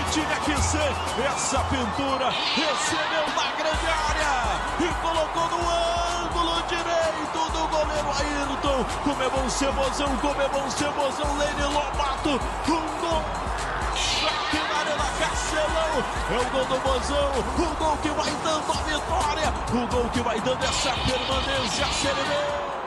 tinha que ser essa pintura, recebeu na grande área e colocou no ângulo direito do goleiro Ayrton. Como é bom ser Mozão, Lene Lobato, um gol aqui na Arena Castelão, é o gol do Mozão, o gol que vai dando a vitória, o gol que vai dando essa permanência à Série B.